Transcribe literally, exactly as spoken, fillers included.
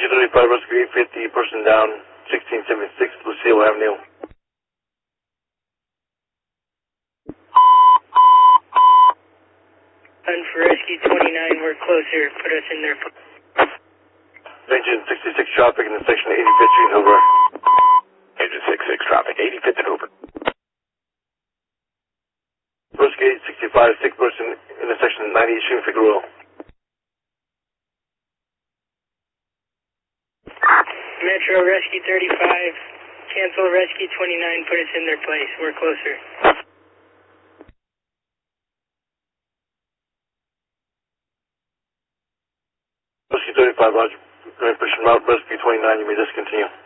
Rescue thirty-five, Rescue eight fifty, person down, sixteen seventy-six Lucille Avenue. And for Rescue twenty-nine, we're closer. Put us in their... Engine sixty-six traffic in the section eighty-fifth Street, Hoover. Engine sixty-six traffic, eighty-fifth and Hoover. Rescue eight sixty-five, sick person in the section ninety-eighth Street, Figueroa. Metro Rescue thirty-five, cancel Rescue twenty-nine, put us in their place. We're closer. Rescue thirty-five, Roger. Going pushing route, Rescue twenty-nine, you may discontinue.